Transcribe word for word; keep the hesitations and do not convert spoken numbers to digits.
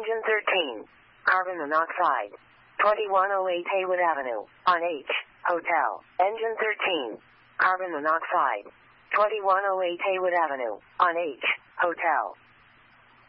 Engine thirteen. Carbon monoxide. twenty-one oh eight Haywood Avenue, on H, Hotel. Engine thirteen. Carbon monoxide. twenty-one oh eight Haywood Avenue, on H, Hotel.